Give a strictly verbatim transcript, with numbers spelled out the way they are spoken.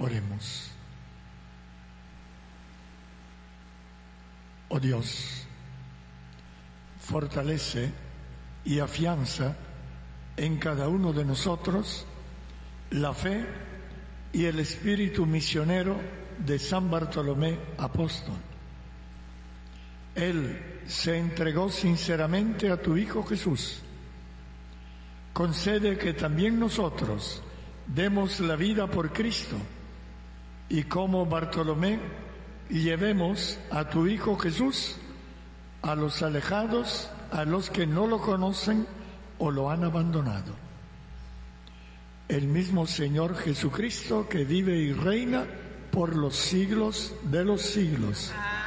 Oremos. Oh Dios, fortalece y afianza en cada uno de nosotros la fe y el espíritu misionero de San Bartolomé Apóstol. Él se entregó sinceramente a tu Hijo Jesús. Concede que también nosotros demos la vida por Cristo y como Bartolomé llevemos a tu Hijo Jesús a los alejados, a los que no lo conocen o lo han abandonado. El mismo Señor Jesucristo, que vive y reina por los siglos de los siglos.